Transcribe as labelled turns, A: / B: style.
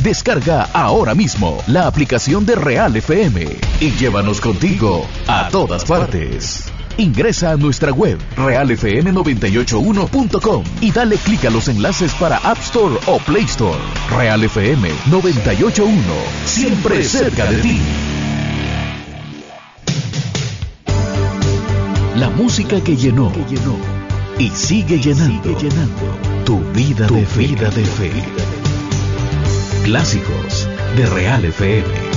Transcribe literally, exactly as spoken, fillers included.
A: Descarga ahora mismo la aplicación de Real F M y llévanos contigo a todas partes. Ingresa a nuestra web real f m noventa y ocho uno punto com y dale clic a los enlaces para App Store o Play Store. Real F M noventa y ocho uno, siempre cerca de ti. La música que llenó y sigue llenando tu vida de fe. Clásicos de Real F M.